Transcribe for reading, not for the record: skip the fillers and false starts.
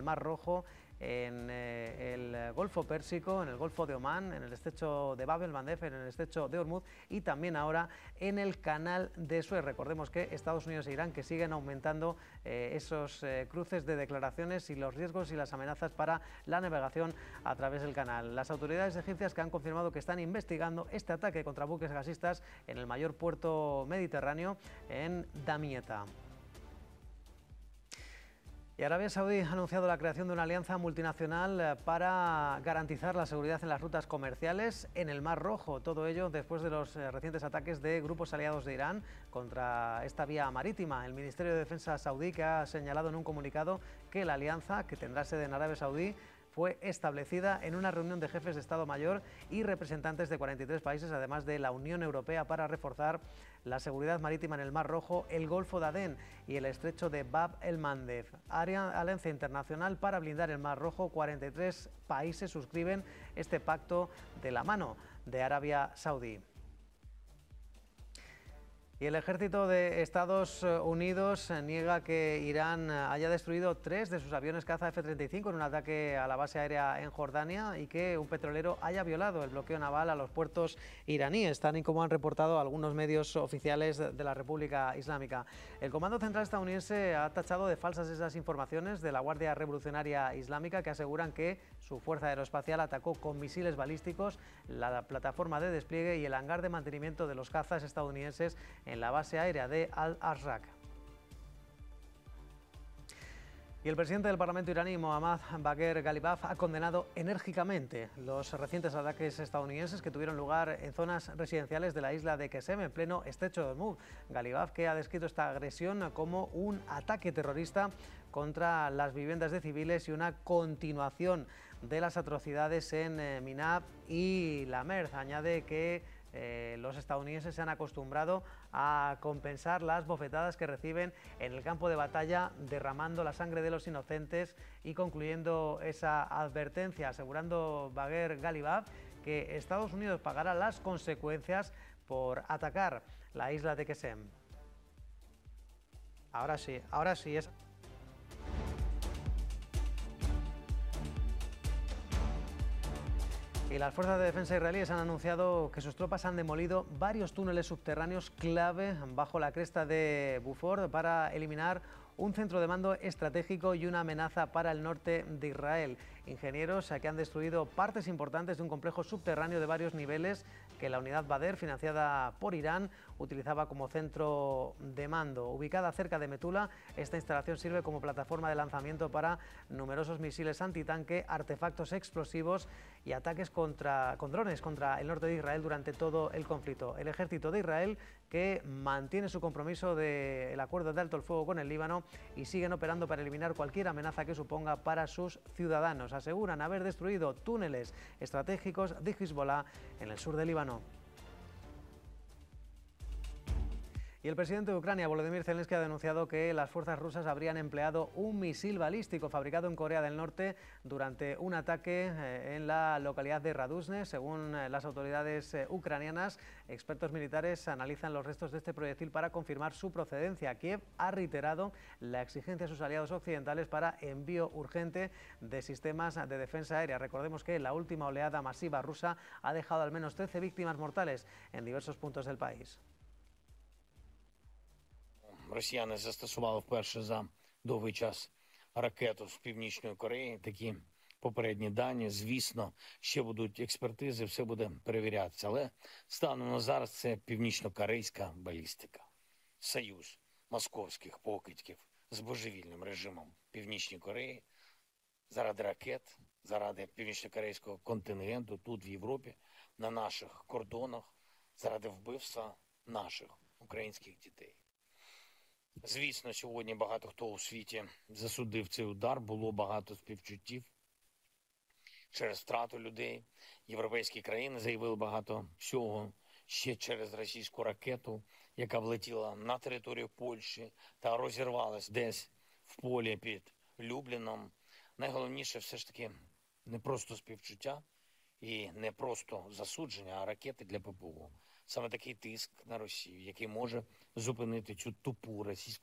el Mar Rojo, en el Golfo Pérsico, en el Golfo de Omán, en el estrecho de Bab el-Mandeb, en el estrecho de Hormuz y también ahora en el canal de Suez. Recordemos que Estados Unidos e Irán que siguen aumentando esos cruces de declaraciones y los riesgos y las amenazas para la navegación a través del canal. Las autoridades egipcias que han confirmado que están investigando este ataque contra buques gasistas en el mayor puerto mediterráneo, en Damietta. Y Arabia Saudí ha anunciado la creación de una alianza multinacional para garantizar la seguridad en las rutas comerciales en el Mar Rojo. Todo ello después de los recientes ataques de grupos aliados de Irán contra esta vía marítima. El Ministerio de Defensa saudí que ha señalado en un comunicado que la alianza, que tendrá sede en Arabia Saudí, fue establecida en una reunión de jefes de Estado Mayor y representantes de 43 países, además de la Unión Europea, para reforzar la seguridad marítima en el Mar Rojo, el Golfo de Adén y el estrecho de Bab el-Mandeb. Alianza internacional para blindar el Mar Rojo. 43 países suscriben este pacto de la mano de Arabia Saudí. Y el ejército de Estados Unidos niega que Irán haya destruido 3 de sus aviones caza F-35 en un ataque a la base aérea en Jordania y que un petrolero haya violado el bloqueo naval a los puertos iraníes, tal y como han reportado algunos medios oficiales de la República Islámica. El Comando Central estadounidense ha tachado de falsas esas informaciones de la Guardia Revolucionaria Islámica, que aseguran que su fuerza aeroespacial atacó con misiles balísticos la plataforma de despliegue y el hangar de mantenimiento de los cazas estadounidenses en la base aérea de Al-Azraq. Y el presidente del Parlamento iraní, Mohammad Bagher Ghalibaf, ha condenado enérgicamente los recientes ataques estadounidenses que tuvieron lugar en zonas residenciales de la isla de Qesem, en pleno estrecho de Hormuz. Ghalibaf, que ha descrito esta agresión como un ataque terrorista contra las viviendas de civiles y una continuación de las atrocidades en Minab y La Merz. Añade que los estadounidenses se han acostumbrado a compensar las bofetadas que reciben en el campo de batalla, derramando la sangre de los inocentes, y concluyendo esa advertencia, asegurando Bagher Ghalibaf que Estados Unidos pagará las consecuencias por atacar la isla de Qesem. Ahora sí es... Y las fuerzas de defensa israelíes han anunciado que sus tropas han demolido varios túneles subterráneos clave bajo la cresta de Beaufort para eliminar un centro de mando estratégico y una amenaza para el norte de Israel. Ingenieros que han destruido partes importantes de un complejo subterráneo de varios niveles que la unidad Badr, financiada por Irán, utilizaba como centro de mando. Ubicada cerca de Metula, esta instalación sirve como plataforma de lanzamiento para numerosos misiles antitanque, artefactos explosivos y ataques con drones contra el norte de Israel durante todo el conflicto. El ejército de Israel, que mantiene su compromiso del acuerdo de alto el fuego con el Líbano y siguen operando para eliminar cualquier amenaza que suponga para sus ciudadanos. Aseguran haber destruido túneles estratégicos de Hezbollah en el sur del Líbano. Y el presidente de Ucrania, Volodymyr Zelensky, ha denunciado que las fuerzas rusas habrían empleado un misil balístico fabricado en Corea del Norte durante un ataque en la localidad de Raduzhne. Según las autoridades ucranianas, expertos militares analizan los restos de este proyectil para confirmar su procedencia. Kiev ha reiterado la exigencia a sus aliados occidentales para envío urgente de sistemas de defensa aérea. Recordemos que la última oleada masiva rusa ha dejado al menos 13 víctimas mortales en diversos puntos del país. Росіяни застосували вперше за довгий час ракету з Північної Кореї. Такі попередні дані, звісно, ще будуть експертизи, все буде перевірятися. Але станом на зараз це північно-корейська балістика. Союз московських покидьків з божевільним режимом Північній Кореї заради ракет, заради північно-корейського контингенту тут в Європі, на наших кордонах, заради вбивства наших українських дітей. Звісно, сьогодні багато хто у світі засудив цей удар, було багато співчуттів через втрату людей. Європейські країни заявили багато всього ще через російську ракету, яка влетіла на територію Польщі та розірвалась десь в полі під Любліном. Найголовніше все ж таки не просто співчуття і не просто засудження, а ракети для ППО. Саме такий тиск на Росію, який може зупинити цю тупу російську